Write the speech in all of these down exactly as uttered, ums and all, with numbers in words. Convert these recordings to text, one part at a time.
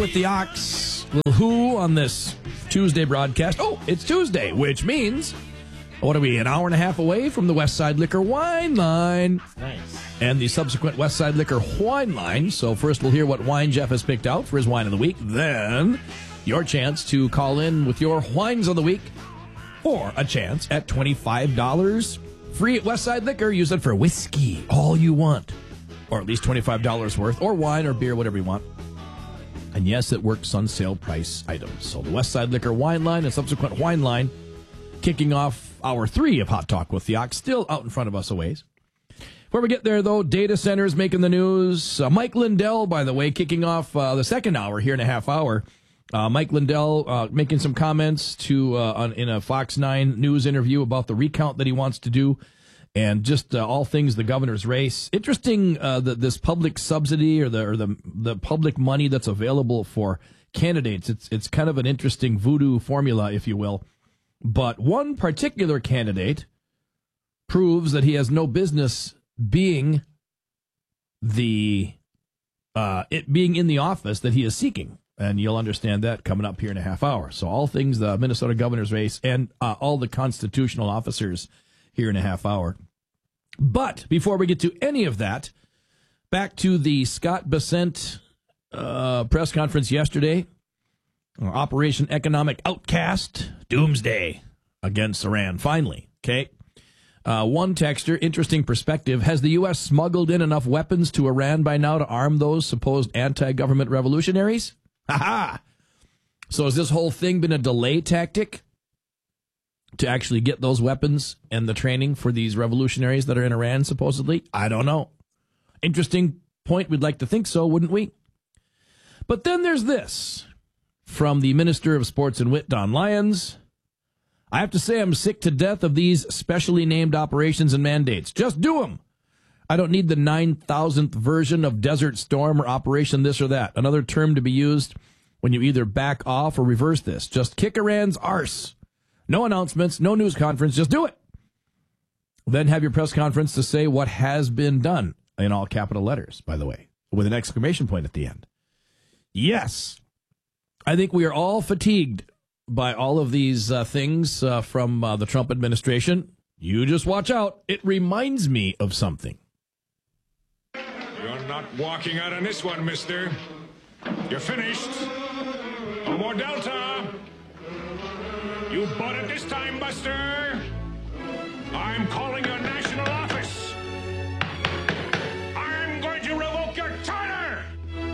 with the Ox. Little Who on this Tuesday broadcast. Oh, it's Tuesday, which means, what are we, an hour and a half away from the Westside Liquor Wine Line? Nice. And the subsequent Westside Liquor Wine Line. So first we'll hear what wine Jeff has picked out for his wine of the week. Then your chance to call in with your wines of the week for a chance at twenty-five dollars free at Westside Liquor. Use it for whiskey, all you want. Or at least twenty-five dollars worth, or wine or beer, whatever you want. And yes, it works on sale price items. So the Westside Liquor Wine Line and subsequent wine line kicking off hour three of Hot Talk with the Ox, still out in front of us a ways. Before we get there, though, data centers making the news. Uh, Mike Lindell, by the way, kicking off uh, the second hour here in a half hour. Uh, Mike Lindell uh, making some comments to uh, on, in a Fox nine News interview about the recount that he wants to do. And just uh, all things the governor's race. Interesting uh, that this public subsidy or the or the the public money that's available for candidates. It's it's kind of an interesting voodoo formula, if you will. But one particular candidate proves that he has no business being the uh, it being in the office that he is seeking, and you'll understand that coming up here in a half hour. So all things the Minnesota governor's race and uh, all the constitutional officers here in a half hour. But before we get to any of that, back to the Scott Bessent uh, press conference yesterday. Operation Economic Outcast, Doomsday against Iran, finally. Okay. Uh, one texter, interesting perspective. Has the U S smuggled in enough weapons to Iran by now to arm those supposed anti-government revolutionaries? Ha ha! So has this whole thing been a delay tactic to actually get those weapons and the training for these revolutionaries that are in Iran, supposedly? I don't know. Interesting point. We'd like to think so, wouldn't we? But then there's this from the Minister of Sports and Wit, Don Lyons. I have to say I'm sick to death of these specially named operations and mandates. Just do them. I don't need the nine thousandth version of Desert Storm or Operation this or that. Another term to be used when you either back off or reverse this. Just kick Iran's arse. No announcements, no news conference, just do it. Then have your press conference to say what has been done, in all capital letters, by the way, with an exclamation point at the end. Yes, I think we are all fatigued by all of these uh, things uh, from uh, the Trump administration. You just watch out. It reminds me of something. You're not walking out on this one, mister. You're finished. No more Delta. You bought it this time, Buster. I'm calling your national office. I'm going to revoke your charter.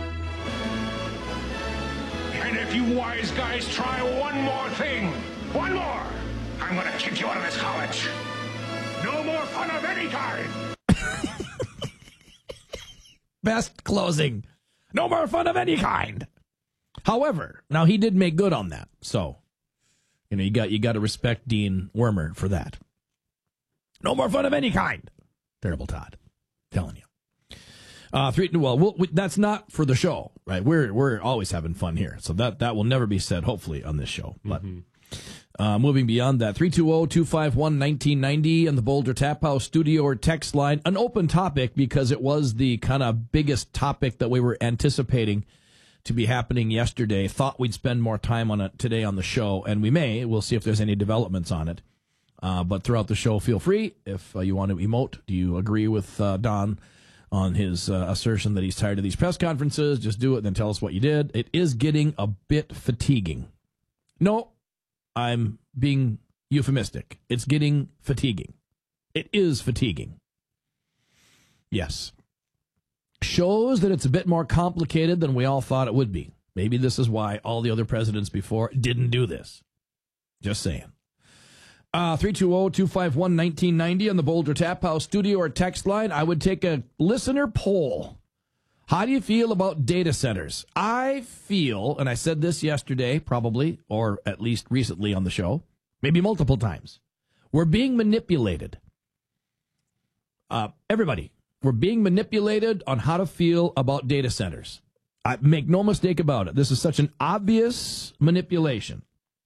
And if you wise guys try one more thing, one more, I'm going to kick you out of this college. No more fun of any kind. Best closing. No more fun of any kind. However, now he did make good on that, so you know, you got you got to respect Dean Wormer for that. No more fun of any kind. Terrible Todd. Telling you. Uh, three. Well, we'll we, that's not for the show, right? We're we're always having fun here, so that that will never be said, hopefully, on this show. But mm-hmm. uh, moving beyond that, three two zero, two five one, one nine nine zero on the Boulder Tap House studio or text line. An open topic because it was the kind of biggest topic that we were anticipating to be happening yesterday. Thought we'd spend more time on it today on the show, and we may. We'll see if there's any developments on it. Uh, but throughout the show, feel free if uh, you want to emote. Do you agree with uh, Don on his uh, assertion that he's tired of these press conferences? Just do it, then tell us what you did. It is getting a bit fatiguing. No, I'm being euphemistic. It's getting fatiguing. It is fatiguing. Yes. Shows that it's a bit more complicated than we all thought it would be. Maybe this is why all the other presidents before didn't do this. Just saying. Uh, three two zero, two five one, one nine nine zero on the Boulder Tap House studio or text line. I would take a listener poll. How do you feel about data centers? I feel, and I said this yesterday probably, or at least recently on the show, maybe multiple times, we're being manipulated. Uh, everybody. We're being manipulated on how to feel about data centers. I make no mistake about it. This is such an obvious manipulation.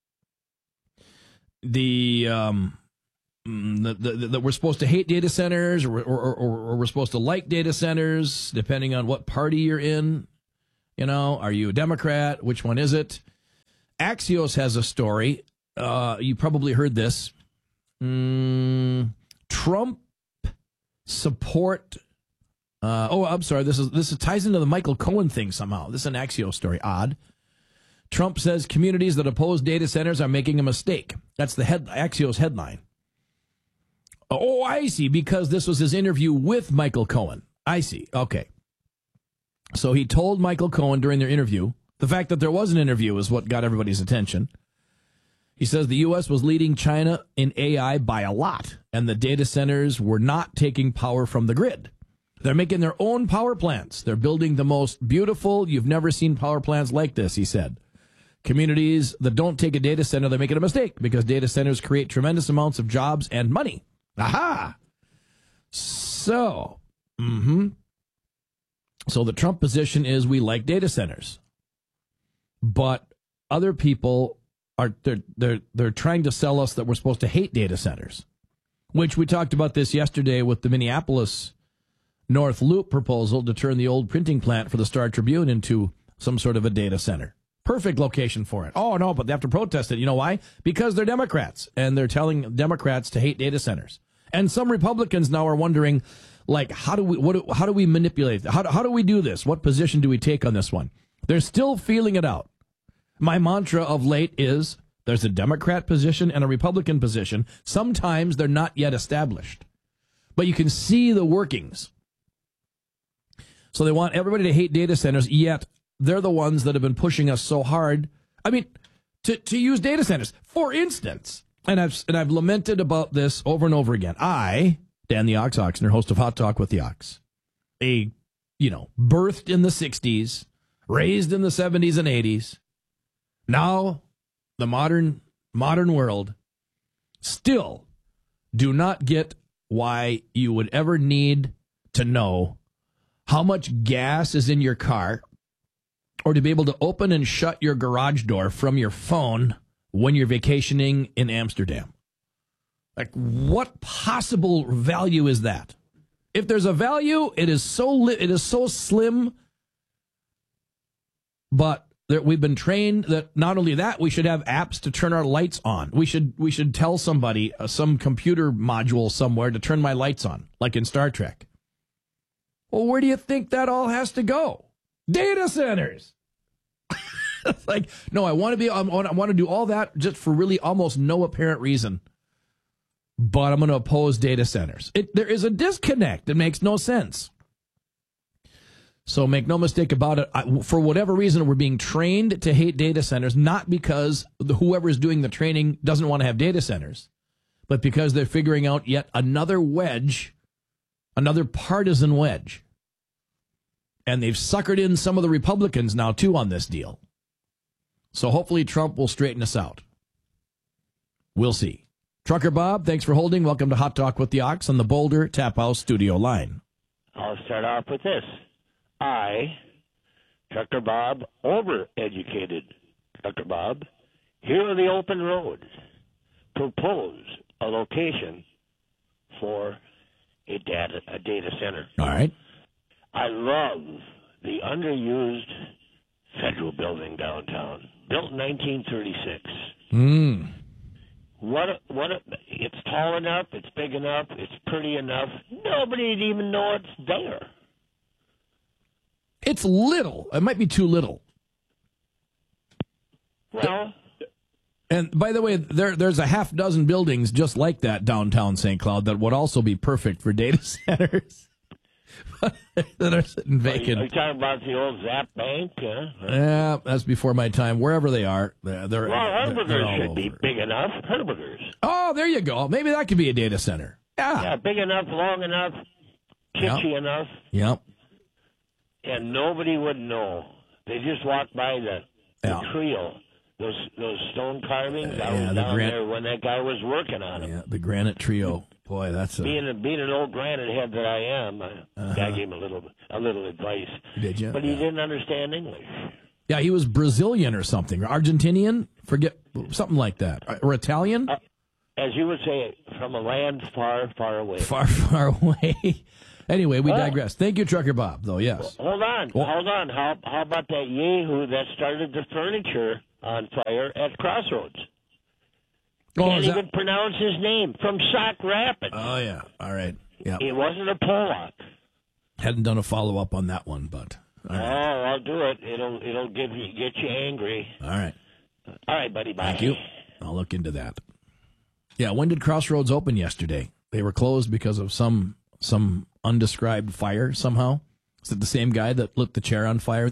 The um, that the, the, the, we're supposed to hate data centers, or or, or or we're supposed to like data centers, depending on what party you're in. You know, are you a Democrat? Which one is it? Axios has a story. Uh, you probably heard this. Mm, Trump support. Uh, oh, I'm sorry. This is this is, ties into the Michael Cohen thing somehow. This is an Axios story. Odd. Trump says communities that oppose data centers are making a mistake. That's the head, Axios headline. Oh, I see. Because this was his interview with Michael Cohen. I see. Okay. So he told Michael Cohen during their interview, the fact that there was an interview is what got everybody's attention. He says the U S was leading China in A I by a lot, and the data centers were not taking power from the grid. They're making their own power plants. They're building the most beautiful, you've never seen power plants like this, he said. Communities that don't take a data center, they're making a mistake because data centers create tremendous amounts of jobs and money. Aha! So, mm-hmm. So the Trump position is we like data centers. But other people are they're they're they're trying to sell us that we're supposed to hate data centers. Which we talked about this yesterday with the Minneapolis North Loop proposal to turn the old printing plant for the Star Tribune into some sort of a data center. Perfect location for it. Oh, no, but they have to protest it. You know why? Because they're Democrats, and they're telling Democrats to hate data centers. And some Republicans now are wondering, like, how do we what do, how do we manipulate? How, how do we do this? What position do we take on this one? They're still feeling it out. My mantra of late is there's a Democrat position and a Republican position. Sometimes they're not yet established, but you can see the workings. So they want everybody to hate data centers, yet they're the ones that have been pushing us so hard. I mean, to, to use data centers, for instance, and I've and I've lamented about this over and over again. I, Dan the Ox Oxner, host of Hot Talk with the Ox, a, you know, birthed in the sixties, raised in the seventies and eighties, now the modern modern world, still do not get why you would ever need to know how much gas is in your car, or to be able to open and shut your garage door from your phone when you're vacationing in Amsterdam. Like, what possible value is that? If there's a value, it is so li- it is so slim. But there, we've been trained that not only that, we should have apps to turn our lights on. We should we should tell somebody, uh, some computer module somewhere, to turn my lights on, like in Star Trek. Well, where do you think that all has to go? Data centers. Like, no, I want to be, I want, I want to do all that just for really almost no apparent reason. But I'm going to oppose data centers. It, there is a disconnect. It makes no sense. So make no mistake about it. I, for whatever reason, we're being trained to hate data centers, not because the, whoever is doing the training doesn't want to have data centers, but because they're figuring out yet another wedge, another partisan wedge. And they've suckered in some of the Republicans now, too, on this deal. So hopefully Trump will straighten us out. We'll see. Trucker Bob, thanks for holding. Welcome to Hot Talk with the Ox on the Boulder Tap House studio line. I'll start off with this. I, Trucker Bob, overeducated Trucker Bob, here on the open road, propose a location for a data, a data center. All right. I love the underused federal building downtown, built in nineteen thirty-six. Mm. What? A, what? A, it's tall enough. It's big enough. It's pretty enough. Nobody'd even know it's there. It's little. It might be too little. Well. And by the way, there there's a half dozen buildings just like that downtown Saint Cloud that would also be perfect for data centers. That are sitting vacant. Are you talking about the old Zap Bank? Huh? Yeah, that's before my time. Wherever they are, they're, they're well, Herberger's they're should over. be big enough. Herberger's. Oh, there you go. Maybe that could be a data center. Yeah, yeah, big enough, long enough, kitschy yep. enough. Yep. And nobody would know. They just walked by the, the yeah. trio, those those stone carvings. Uh, I was yeah, down gran- there when that guy was working on them. Yeah, the granite trio. Boy, that's a... being a, being an old granite head that I am. I, uh-huh. I gave him a little a little advice. Did you? But he yeah. didn't understand English. Yeah, he was Brazilian or something, or Argentinian. Forget something like that, or Italian. Uh, as you would say, from a land far, far away. Far, far away. Anyway, we Oh. digress. Thank you, Trucker Bob, though, yes. Hold on, Well- hold on. How how about that yahoo that started the furniture on fire at Crossroads? Oh, Can't is that- even pronounce his name. From Sauk Rapids. Oh, yeah. All right. Yeah. It wasn't a Pollock. Hadn't done a follow-up on that one, but all Oh, right. I'll do it. It'll it'll give you get you angry. All right. All right, buddy. Bye. Thank you. I'll look into that. Yeah, when did Crossroads open yesterday? They were closed because of some some undescribed fire somehow. Is it the same guy that lit the chair on fire?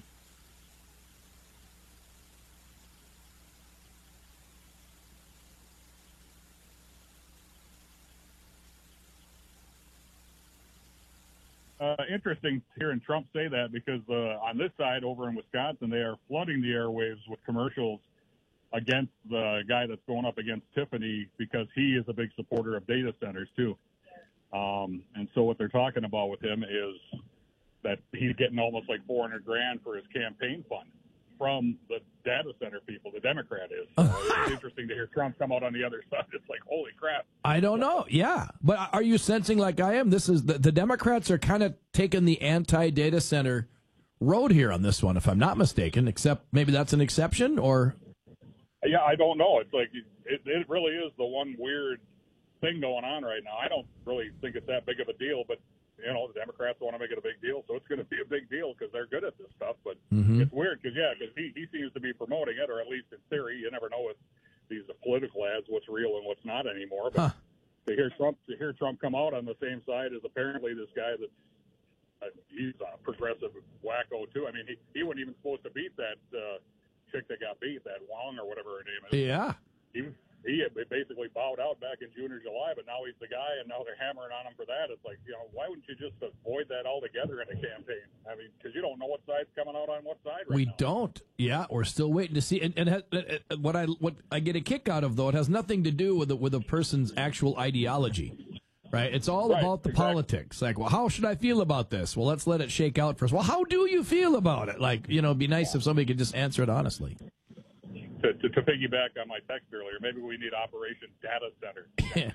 Uh, interesting hearing Trump say that because uh, on this side over in Wisconsin, they are flooding the airwaves with commercials against the guy that's going up against Tiffany because he is a big supporter of data centers too. Um, and so what they're talking about with him is that he's getting almost like four hundred grand for his campaign fund from the data center people. The Democrat is. Uh, it's interesting to hear Trump come out on the other side. It's like, holy crap. I don't know. Yeah. But are you sensing like I am? This is the, the Democrats are kind of taking the anti-data center road here on this one, if I'm not mistaken, except maybe that's an exception or... Yeah, I don't know. It's like it, it really is the one weird thing going on right now. I don't really think it's that big of a deal, but you know the Democrats want to make it a big deal, so it's going to be a big deal because they're good at this stuff. But Mhm. it's weird because yeah, because he, he seems to be promoting it, or at least in theory. You never know with these political ads what's real and what's not anymore. But Huh. to hear Trump to hear Trump come out on the same side as apparently this guy that's uh, he's a progressive wacko too. I mean, he he wasn't even supposed to beat that. Uh, chick that got beat, that Wong or whatever her name is. Yeah. He he had basically bowed out back in June or July, but now he's the guy, and now they're hammering on him for that. It's like, you know, why wouldn't you just avoid that altogether in a campaign? I mean, because you don't know what side's coming out on what side right We now. don't. Yeah, we're still waiting to see. And, and ha- uh, what I what I get a kick out of though, it has nothing to do with the, with a person's actual ideology, right? It's all Right, about the exactly. politics. Like, well, how should I feel about this? Well, let's let it shake out first. Well, how do you feel about it? Like, you know, it'd be nice if somebody could just answer it honestly. To, to, to piggyback on my text earlier, maybe we need Operation Data Center.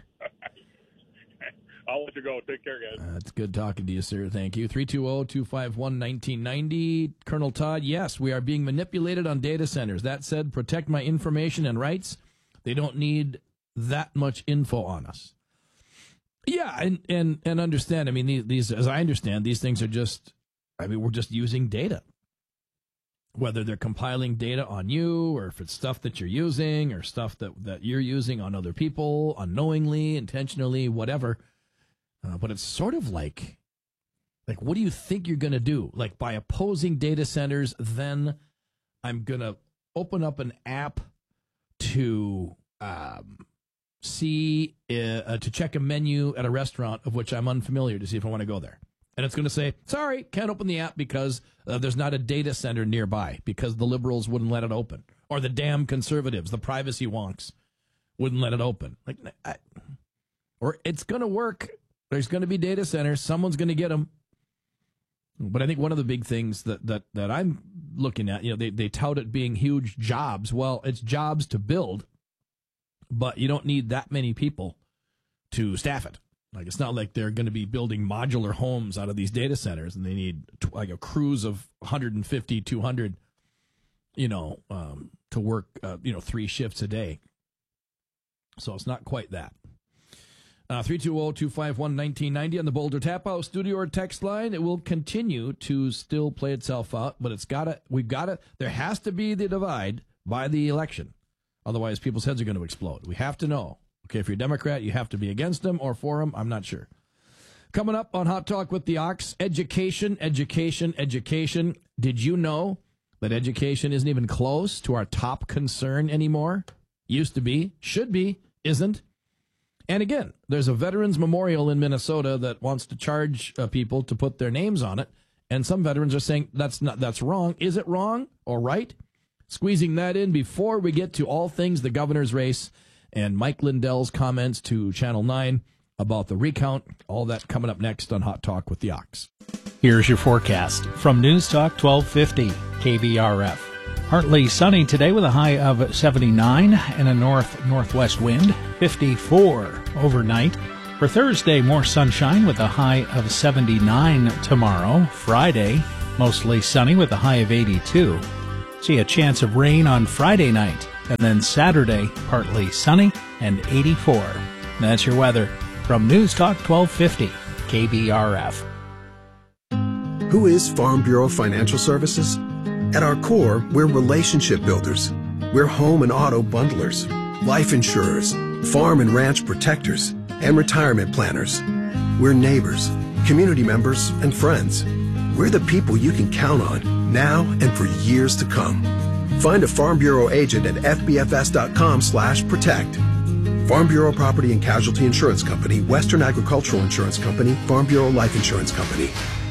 I'll let you go. Take care, guys. Uh, it's good talking to you, sir. Thank you. three two zero, two five one, one nine nine zero. Colonel Todd, yes, we are being manipulated on data centers. That said, protect my information and rights. They don't need that much info on us. Yeah, and, and, and understand, I mean, these, these, as I understand, these things are just, I mean, we're just using data. Whether they're compiling data on you or if it's stuff that you're using or stuff that, that you're using on other people, unknowingly, intentionally, whatever. Uh, but it's sort of like, like, what do you think you're going to do? Like, by opposing data centers, then I'm going to open up an app to um, see, uh, to check a menu at a restaurant of which I'm unfamiliar to see if I want to go there. And it's going to say, sorry, can't open the app because uh, there's not a data center nearby because the liberals wouldn't let it open. Or the damn conservatives, the privacy wonks, wouldn't let it open. Like, I, or it's going to work. There's going to be data centers. Someone's going to get them. But I think one of the big things that, that, that I'm looking at, you know, they, they tout it being huge jobs. Well, it's jobs to build, but you don't need that many people to staff it. Like, it's not like they're going to be building modular homes out of these data centers and they need t- like a crews of one hundred fifty, two hundred, you know, um, to work, uh, you know, three shifts a day. So it's not quite that. Uh, three two zero, two five one, one nine nine zero on the Boulder Tap House studio or text line. It will continue to still play itself out, but it's got to, we've got to, there has to be the divide by the election. Otherwise, people's heads are going to explode. We have to know. Okay, if you're a Democrat, you have to be against them or for them. I'm not sure. Coming up on Hot Talk with the Ox, education, education, education. Did you know that education isn't even close to our top concern anymore? Used to be, should be, isn't. And again, there's a veterans memorial in Minnesota that wants to charge uh, people to put their names on it. And some veterans are saying that's not, that's wrong. Is it wrong or right? Squeezing that in before we get to all things the governor's race and Mike Lindell's comments to Channel nine about the recount. All that coming up next on Hot Talk with the Ox. Here's your forecast from News Talk twelve fifty K B R F. Partly sunny today with a high of seventy-nine and a north-northwest wind, fifty-four overnight. For Thursday, more sunshine with a high of seventy-nine tomorrow. Friday, mostly sunny with a high of eighty-two. See a chance of rain on Friday night. And then Saturday, partly sunny and eighty-four. That's your weather from News Talk twelve fifty, K B R F. Who is Farm Bureau Financial Services? At our core, we're relationship builders. We're home and auto bundlers, life insurers, farm and ranch protectors, and retirement planners. We're neighbors, community members, and friends. We're the people you can count on now and for years to come. Find a Farm Bureau agent at f b f s dot com slash protect. Farm Bureau Property and Casualty Insurance Company, Western Agricultural Insurance Company, Farm Bureau Life Insurance Company.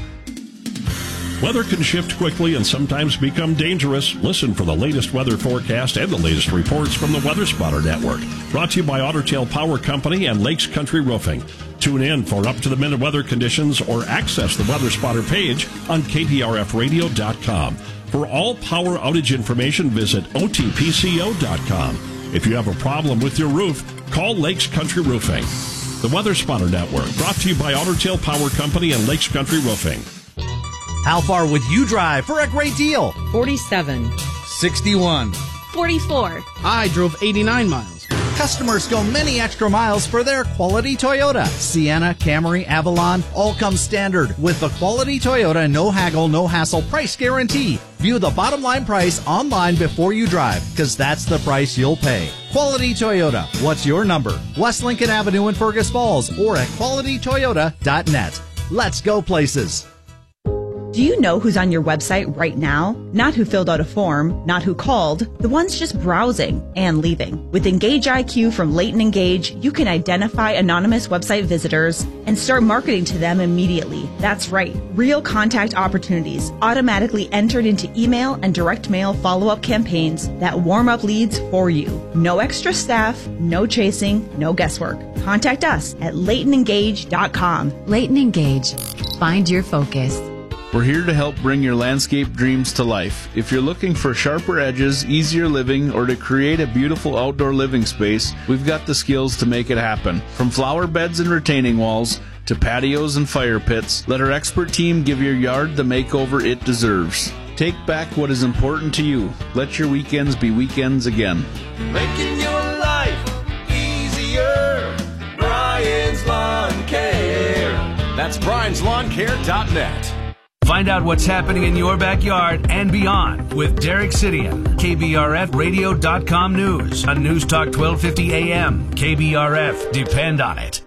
Weather can shift quickly and sometimes become dangerous. Listen for the latest weather forecast and the latest reports from the Weather Spotter Network. Brought to you by Otter Tail Power Company and Lakes Country Roofing. Tune in for up-to-the-minute weather conditions or access the Weather Spotter page on k b r f radio dot com. For all power outage information, visit o t p c o dot com. If you have a problem with your roof, call Lakes Country Roofing. The Weather Spotter Network, brought to you by Otter Tail Power Company and Lakes Country Roofing. How far would you drive for a great deal? forty-seven. sixty-one. forty-four. I drove eighty-nine miles. Customers go many extra miles for their quality Toyota. Sienna, Camry, Avalon, all come standard with the quality Toyota no haggle, no hassle price guarantee. View the bottom line price online before you drive, because that's the price you'll pay. Quality Toyota. What's your number? West Lincoln Avenue in Fergus Falls or at quality toyota dot net. Let's go places. Do you know who's on your website right now? Not who filled out a form, not who called, the ones just browsing and leaving. With Engage I Q from Leighton Engage, you can identify anonymous website visitors and start marketing to them immediately. That's right, real contact opportunities automatically entered into email and direct mail follow-up campaigns that warm up leads for you. No extra staff, no chasing, no guesswork. Contact us at leighton engage dot com. Leighton Engage. Find your focus. We're here to help bring your landscape dreams to life. If you're looking for sharper edges, easier living, or to create a beautiful outdoor living space, we've got the skills to make it happen. From flower beds and retaining walls to patios and fire pits, let our expert team give your yard the makeover it deserves. Take back what is important to you. Let your weekends be weekends again. Making your life easier. Brian's Lawn Care. That's brians lawn care dot net. Find out what's happening in your backyard and beyond with Derek Sidian, K B R F radio dot com news on News Talk twelve fifty A M. K B R F, depend on it.